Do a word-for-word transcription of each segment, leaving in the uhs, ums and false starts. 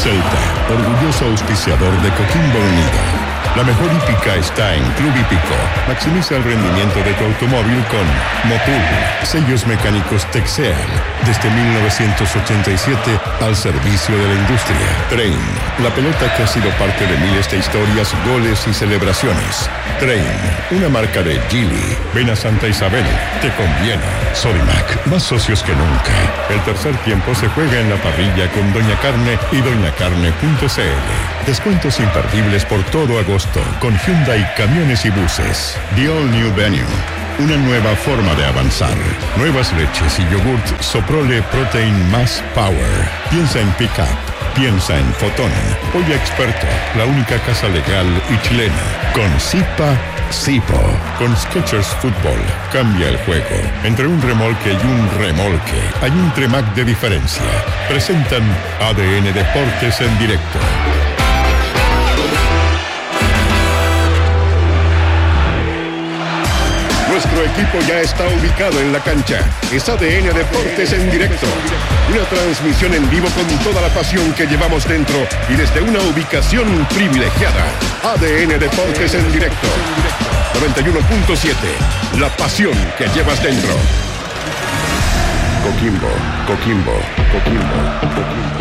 Celta, orgulloso auspiciador de Coquimbo Unido. La mejor hípica está en Club Hípico. Maximiza el rendimiento de tu automóvil con Motul. Sellos mecánicos Texeal. Desde mil novecientos ochenta y siete al servicio de la industria. Train, la pelota que ha sido parte de miles de historias, goles y celebraciones. Train, una marca de Geely. Ven a Santa Isabel, te conviene. Sodimac, más socios que nunca. El tercer tiempo se juega en la parrilla con Doña Carne y doña carne punto c l. Descuentos imperdibles por todo agosto con Hyundai Camiones y Buses. The All New Venue. Una nueva forma de avanzar. Nuevas leches y yogurt Soprole Protein Más Power. Piensa en Pickup. Piensa en Fotón. Pollo Experto. La única casa legal y chilena. Con Zipa Zipo. Con Skechers Fútbol. Cambia el juego. Entre un remolque y un remolque hay un Tremac de diferencia. Presentan A D N Deportes en directo. Nuestro equipo ya está ubicado en la cancha. Es A D N Deportes en directo. Una transmisión en vivo con toda la pasión que llevamos dentro y desde una ubicación privilegiada. A D N Deportes en directo. noventa y uno punto siete. La pasión que llevas dentro. Coquimbo, Coquimbo, Coquimbo,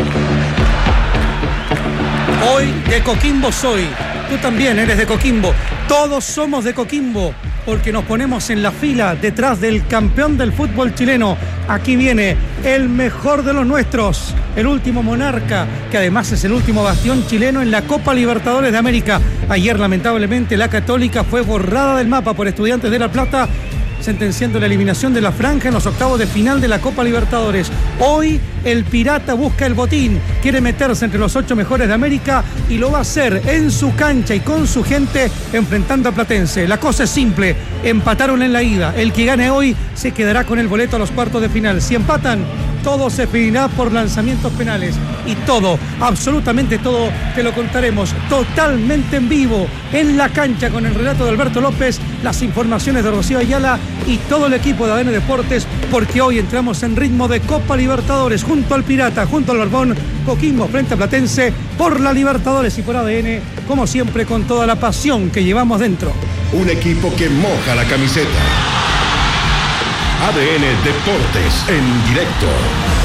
Coquimbo. Hoy de Coquimbo soy. Tú también eres de Coquimbo. Todos somos de Coquimbo. Porque nos ponemos en la fila detrás del campeón del fútbol chileno. Aquí viene el mejor de los nuestros, el último monarca, que además es el último bastión chileno en la Copa Libertadores de América. Ayer, lamentablemente, la Católica fue borrada del mapa por Estudiantes de La Plata, sentenciando la eliminación de la franja en los octavos de final de la Copa Libertadores. Hoy el Pirata busca el botín, quiere meterse entre los ocho mejores de América y lo va a hacer en su cancha y con su gente enfrentando a Platense. La cosa es simple, empataron en la ida, el que gane hoy se quedará con el boleto a los cuartos de final. Si empatan, todo se definirá por lanzamientos penales y todo, absolutamente todo, te lo contaremos totalmente en vivo, en la cancha, con el relato de Alberto López, las informaciones de Rocío Ayala y todo el equipo de A D N Deportes, porque hoy entramos en ritmo de Copa Libertadores junto al Pirata, junto al Barbón, Coquimbo frente a Platense por la Libertadores y por A D N, como siempre, con toda la pasión que llevamos dentro. Un equipo que moja la camiseta. A D N Deportes en directo.